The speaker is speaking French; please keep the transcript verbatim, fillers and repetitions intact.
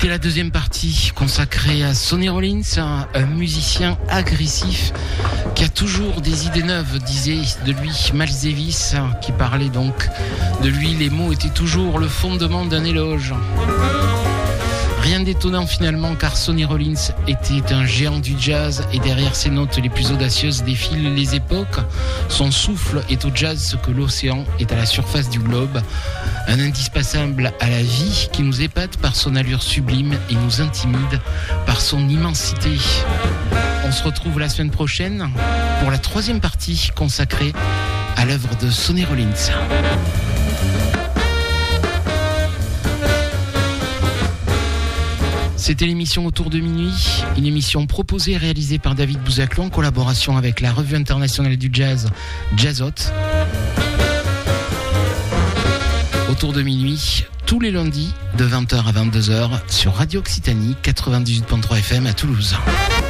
C'était la deuxième partie consacrée à Sonny Rollins, un, un musicien agressif qui a toujours des idées neuves, disait de lui Miles Davis, qui parlait donc de lui. Les mots étaient toujours le fondement d'un éloge. Rien d'étonnant finalement, car Sonny Rollins était un géant du jazz et derrière ses notes les plus audacieuses défilent les époques. Son souffle est au jazz ce que l'océan est à la surface du globe. Un indispensable à la vie qui nous épate par son allure sublime et nous intimide par son immensité. On se retrouve la semaine prochaine pour la troisième partie consacrée à l'œuvre de Sonny Rollins. C'était l'émission Autour de minuit, une émission proposée et réalisée par David Bouzaclon en collaboration avec la revue internationale du jazz, Jazzot. Autour de minuit, tous les lundis de vingt heures à vingt-deux heures sur Radio Occitanie quatre-vingt-dix-huit virgule trois F M à Toulouse.